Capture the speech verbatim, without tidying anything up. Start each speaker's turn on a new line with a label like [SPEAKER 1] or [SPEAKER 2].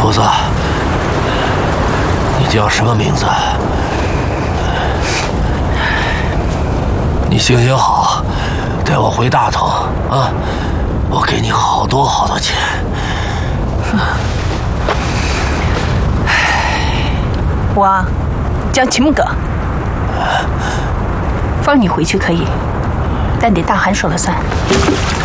[SPEAKER 1] 菩萨，你叫什么名字？你行行好，带我回大同啊！我给你好多好多钱。
[SPEAKER 2] 我叫秦哥，放你回去可以，但得大汗说了算。